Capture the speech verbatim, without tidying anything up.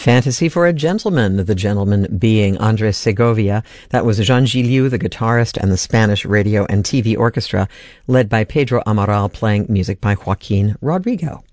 Fantasy for a Gentleman, the gentleman being Andres Segovia. That was Jean Giliu, the guitarist, and the Spanish radio and T V orchestra, led by Pedro Amaral, playing music by Joaquin Rodrigo.